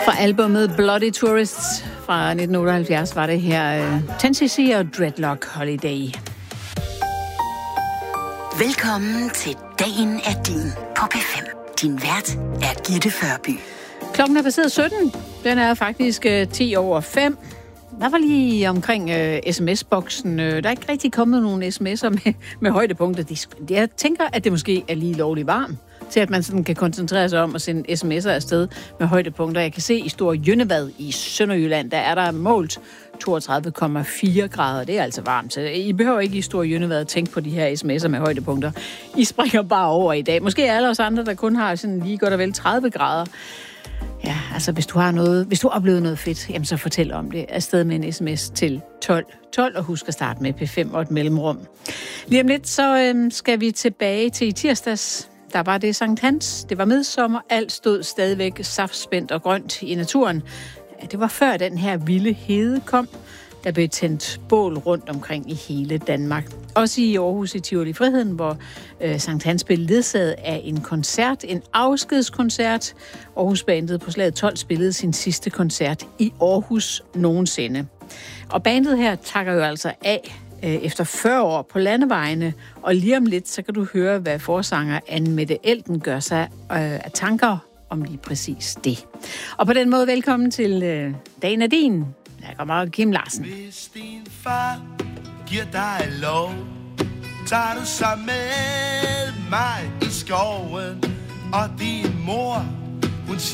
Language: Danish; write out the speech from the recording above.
Fra albumet Bloody Tourists fra 1978 var det her 10cc og Dreadlock Holiday. Velkommen til Dagen er din på P5. Din vært er Gitte Førby. Klokken er passeret 17. Den er faktisk 10 over 5. Der var lige omkring sms-boksen. Der er ikke rigtig kommet nogen sms'er med højdepunkter. Jeg tænker, at det måske er lige lovligt varmt, til at man sådan kan koncentrere sig om at sende sms'er afsted med højdepunkter. Jeg kan se i Store Jønnevad i Sønderjylland, der er der målt 32,4 grader. Det er altså varmt. Så I behøver ikke i Store Jønnevad at tænke på de her sms'er med højdepunkter. I springer bare over i dag. Måske alle os andre, der kun har sådan lige godt og vel 30 grader. Ja, altså hvis du har oplevet noget fedt, jamen så fortæl om det. Afsted med en sms til 1212, og husk at starte med P5 og et mellemrum. Lige om lidt, så skal vi tilbage til i tirsdags. Der var det Sankt Hans, det var midsommer, alt stod stadigvæk saftspændt og grønt i naturen. Ja, det var før den her vilde hede kom. Der blev tændt bål rundt omkring i hele Danmark. Også i Aarhus i Tivoli Friheden, hvor Sankt Hans blev ledsaget af en koncert, en afskedskoncert. Aarhus bandet på Slaget 12 spillede sin sidste koncert i Aarhus nogensinde. Og bandet her takker jo altså af efter 40 år på landevejene, og lige om lidt, så kan du høre, hvad forsanger Anne Mette Elten gør sig af tanker om lige præcis det. Og på den måde, velkommen til Dagen er din. Der kommer Kim Larsen. Hvis din far giver dig lov, tager du så med mig i skoven, og din mor, hun siger,